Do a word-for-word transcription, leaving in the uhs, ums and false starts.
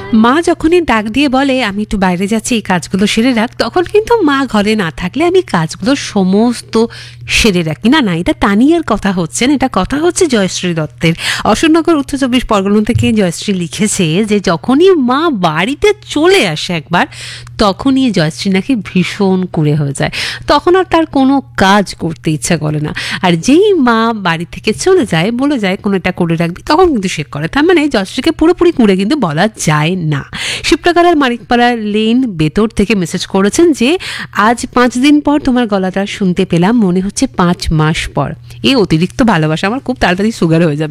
মা যখনই ডাক দিয়ে বলে আমি একটু বাইরে যাচ্ছি, এই কাজগুলো সেরে রাখ, তখন কিন্তু মা ঘরে না থাকলে আমি কাজগুলো সমস্ত সেরে রাখি। না না, এটা তানিয়ার কথা হচ্ছে না, এটা কথা হচ্ছে জয়শ্রী দত্তের। অশোকনগর উত্তর চব্বিশ পরগনা থেকে জয়শ্রী লিখেছে যে যখনই মা বাড়িতে চলে আসে একবার, তখনই জয়শ্রী নাকি ভীষণ কুঁড়ে হয়ে যায়, তখন আর তার কোনো কাজ করতে ইচ্ছা করে না। আর যেই মা বাড়ি থেকে চলে যায়, বলে যায় কোনো একটা করে রাখবি, তখন কিন্তু সে করে। তার মানে জয়শ্রীকে পুরোপুরি কুঁড়ে কিন্তু বলা যায় না। শিবপ্রকার মানিকপাড়া লেন বেতর থেকে মেসেজ করেছেন যে আজ পাঁচ দিন পর তোমার গলাটা শুনতে পেলাম, মনে হচ্ছে পাঁচ মাস পর। এই অতিরিক্ত ভালোবাসা আমার খুব তাড়াতাড়ি সুগার হয়ে যাবে।